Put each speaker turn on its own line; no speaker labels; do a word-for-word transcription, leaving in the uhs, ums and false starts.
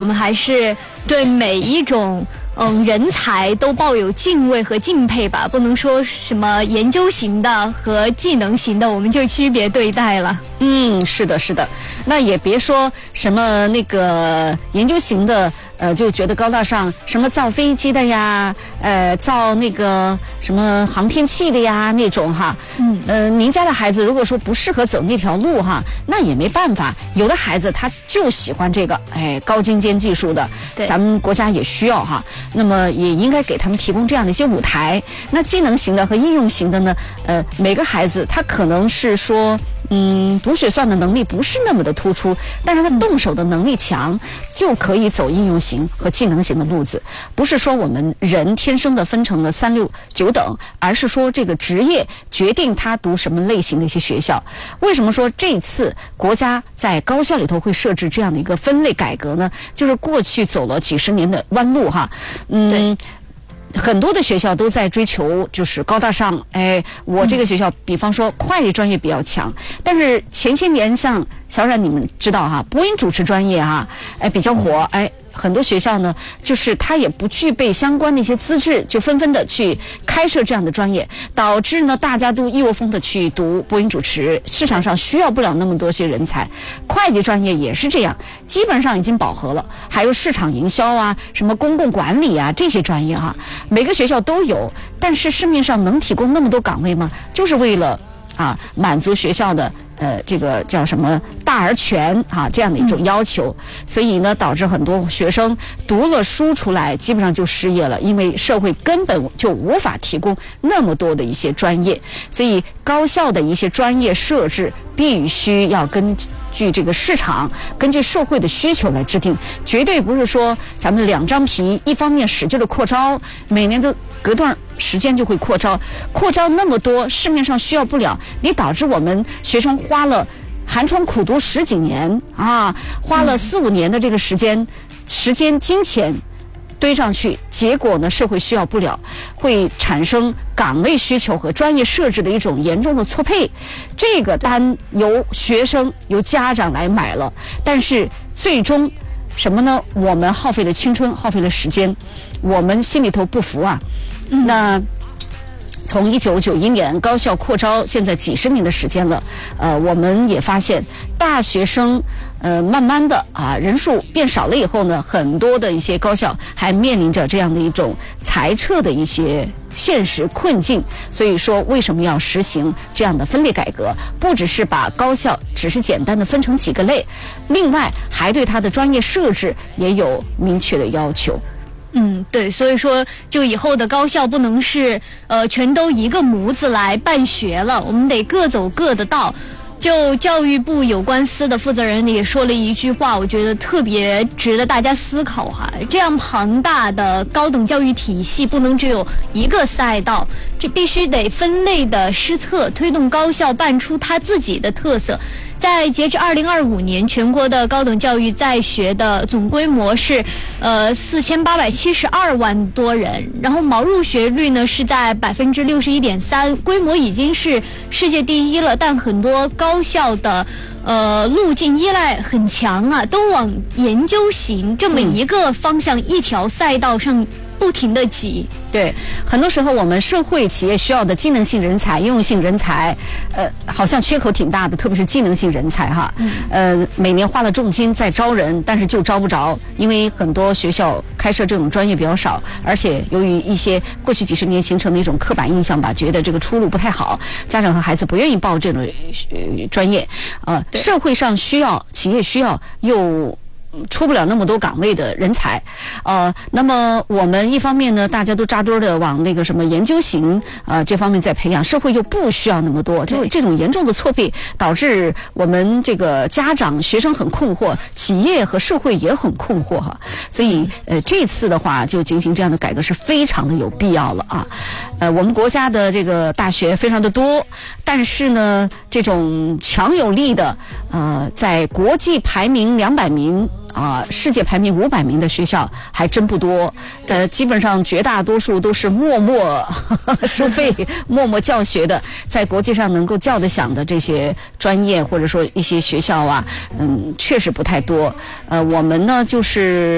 们还是对每一种嗯人才都抱有敬畏和敬佩吧，不能说什么研究型的和技能型的我们就区别对待了。
嗯，是的，是的。那也别说什么那个研究型的，呃，就觉得高大上，什么造飞机的呀，呃，造那个什么航天器的呀那种哈。嗯。呃，您家的孩子如果说不适合走那条路哈，那也没办法。有的孩子他就喜欢这个，哎，高精尖技术的，咱们国家也需要哈。那么也应该给他们提供这样的一些舞台。那技能型的和应用型的呢，呃，每个孩子他可能是说。嗯，读写算的能力不是那么的突出，但是他动手的能力强，就可以走应用型和技能型的路子。不是说我们人天生的分成了三六九等，而是说这个职业决定他读什么类型的一些学校。为什么说这次国家在高校里头会设置这样的一个分类改革呢？就是过去走了几十年的弯路哈，嗯。对，很多的学校都在追求就是高大上，哎，我这个学校比方说会计专业比较强，但是前些年像小冉你们知道哈，播音主持专业哈，哎比较火，哎很多学校呢就是它也不具备相关的一些资质，就纷纷的去开设这样的专业，导致呢大家都一窝蜂的去读播音主持，市场上需要不了那么多些人才。会计专业也是这样，基本上已经饱和了，还有市场营销啊，什么公共管理啊这些专业哈，每个学校都有，但是市面上能提供那么多岗位吗？就是为了啊满足学校的呃，这个叫什么大而全啊这样的一种要求，所以呢，导致很多学生读了书出来，基本上就失业了，因为社会根本就无法提供那么多的一些专业，所以高校的一些专业设置必须要根据这个市场、根据社会的需求来制定，绝对不是说咱们两张皮，一方面使劲的扩招，每年都隔段时间就会扩招，扩招那么多，市面上需要不了，你导致我们学生花了寒窗苦读十几年啊，花了四五年的这个时间、时间、金钱堆上去，结果呢，社会需要不了，会产生岗位需求和专业设置的一种严重的错配。这个单由学生、由家长来买了，但是最终什么呢？我们耗费了青春，耗费了时间，我们心里头不服啊。嗯、那从一九九一年高校扩招，现在几十年的时间了，呃，我们也发现大学生呃慢慢的啊人数变少了以后呢，很多的一些高校还面临着这样的一种裁撤的一些现实困境。所以说为什么要实行这样的分类改革？不只是把高校只是简单的分成几个类，另外还对它的专业设置也有明确的要求。
嗯，对，所以说就以后的高校不能是呃全都一个模子来办学了，我们得各走各的道。就教育部有关司的负责人也说了一句话，我觉得特别值得大家思考哈。这样庞大的高等教育体系不能只有一个赛道，这必须得分类的施策，推动高校办出它自己的特色。在截至二零二五年，全国的高等教育在学的总规模是呃四千八百七十二万多人，然后毛入学率呢是在百分之六十一点三，规模已经是世界第一了。但很多高校的呃路径依赖很强啊，都往研究型这么一个方向、嗯、一条赛道上不停地挤。
对，很多时候我们社会企业需要的机能性人才、应用性人才，呃，好像缺口挺大的，特别是机能性人才哈。嗯、呃，每年花了重金在招人，但是就招不着，因为很多学校开设这种专业比较少，而且由于一些过去几十年形成的一种刻板印象吧，觉得这个出路不太好，家长和孩子不愿意报这种、呃、专业。呃，社会上需要，企业需要，又出不了那么多岗位的人才，呃，那么我们一方面呢，大家都扎堆的往那个什么研究型呃这方面在培养，社会又不需要那么多，就是这种严重的错配，导致我们这个家长、学生很困惑，企业和社会也很困惑哈。所以呃，这次的话就进行这样的改革是非常的有必要了啊。呃，我们国家的这个大学非常的多，但是呢，这种强有力的呃，在国际排名两百名。啊，世界排名五百名的学校还真不多，呃，基本上绝大多数都是默默收费、默默教学的，在国际上能够叫得响的这些专业或者说一些学校啊，嗯，确实不太多。呃，我们呢就是。